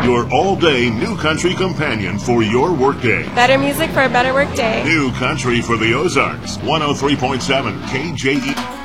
your all-day New Country companion for your workday. Better music for a better workday. New Country for the Ozarks, 103.7 KJE.